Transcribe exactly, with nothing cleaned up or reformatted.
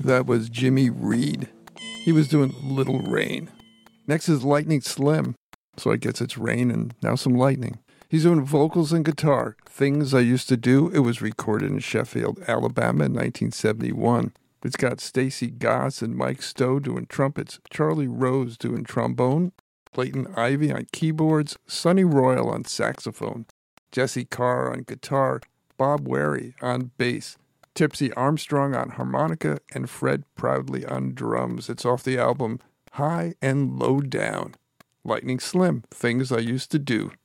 That was Jimmy Reed. He was doing Little Rain. Next is Lightning Slim. So I guess it's rain and now some lightning. He's doing vocals and guitar. Things I Used to Do. It was recorded in Sheffield, Alabama in nineteen seventy-one. It's got Stacy Goss and Mike Stowe doing trumpets, Charlie Rose doing trombone, Clayton Ivy on keyboards, Sonny Royal on saxophone, Jesse Carr on guitar, Bob Wary on bass, Tipsy Armstrong on harmonica, and Fred Proudly on drums. It's off the album High and Low Down. Lightning Slim, Things I Used to Do.